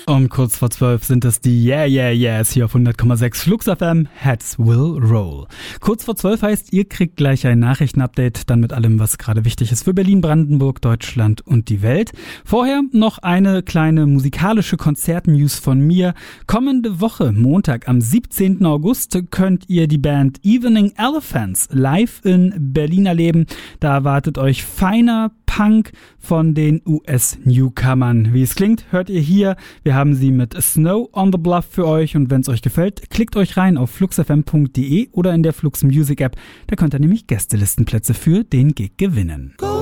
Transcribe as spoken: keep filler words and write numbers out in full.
Um kurz vor zwölf sind es die Yeah Yeah Yeahs hier auf hundert Komma sechs Flux F M. Heads will roll. Kurz vor zwölf heißt, ihr kriegt gleich ein Nachrichtenupdate, dann mit allem, was gerade wichtig ist für Berlin, Brandenburg, Deutschland und die Welt. Vorher noch eine kleine musikalische Konzert-News von mir. Kommende Woche, Montag am siebzehnten August, könnt ihr die Band Evening Elephants live in Berlin erleben. Da erwartet euch feiner Punk von den U S-Newcomern. Wie es klingt, hört ihr hier. Wir haben sie mit Snow on the Bluff für euch und wenn es euch gefällt, klickt euch rein auf fluxfm punkt de oder in der Flux Music App. Da könnt ihr nämlich Gästelistenplätze für den Gig gewinnen.